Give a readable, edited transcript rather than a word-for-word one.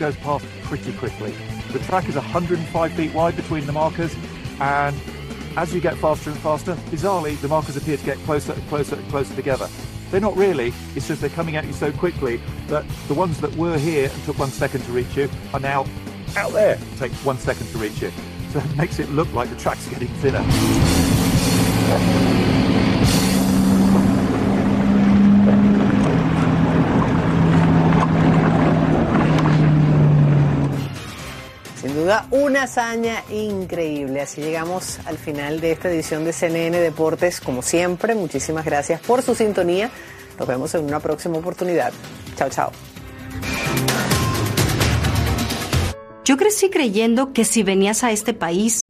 goes past pretty quickly. The track is 105 feet wide between the markers, and as you get faster and faster, bizarrely, the markers appear to get closer and closer and closer together. They're not really, it's just they're coming at you so quickly that the ones that were here and took 1 second to reach you are now out there, take 1 second to reach you. So it makes it look like the track's getting thinner. Sin duda, una hazaña increíble. Así llegamos al final de esta edición de CNN Deportes. Como siempre, muchísimas gracias por su sintonía. Nos vemos en una próxima oportunidad. Chao, chao. Yo crecí creyendo que si venías a este país